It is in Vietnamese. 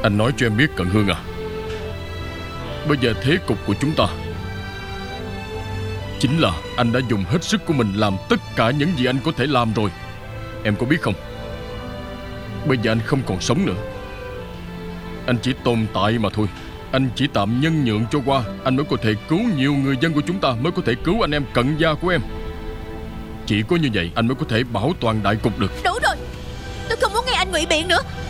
Anh nói cho em biết Cận Hương à, bây giờ thế cục của chúng ta chính là anh đã dùng hết sức của mình làm tất cả những gì anh có thể làm rồi. Em có biết không? Bây giờ anh không còn sống nữa. Anh chỉ tồn tại mà thôi. Anh chỉ tạm nhân nhượng cho qua, anh mới có thể cứu nhiều người dân của chúng ta, mới có thể cứu anh em cận gia của em. Chỉ có như vậy anh mới có thể bảo toàn đại cục được. Đủ rồi, tôi không muốn nghe anh ngụy biện nữa.